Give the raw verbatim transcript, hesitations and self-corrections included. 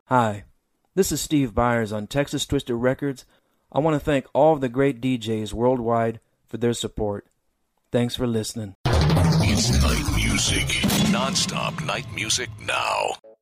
Hi, this is Steve Byers on Texas Twisted Records. I want to thank all of the great D Js worldwide for their support. Thanks for listening. It's night music. Non-stop night music now.